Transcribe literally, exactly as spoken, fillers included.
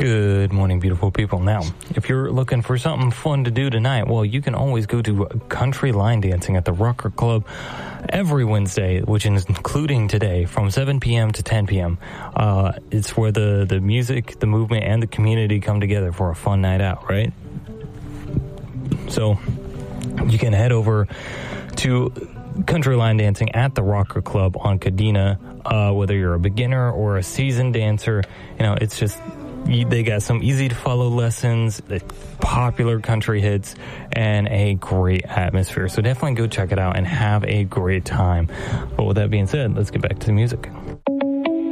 Good morning, beautiful people. Now, if you're looking for something fun to do tonight, well, you can always go to country line dancing at the Rocker Club every Wednesday, which is including today, from seven p.m. to ten p.m. Uh, it's where the, the music, the movement, and the community come together for a fun night out, right? So you can head over to country line dancing at the Rocker Club on Kadena, uh, whether you're a beginner or a seasoned dancer. You know, it's just... They got some easy-to-follow lessons, popular country hits, and a great atmosphere. So definitely go check it out and have a great time. But with that being said, let's get back to the music.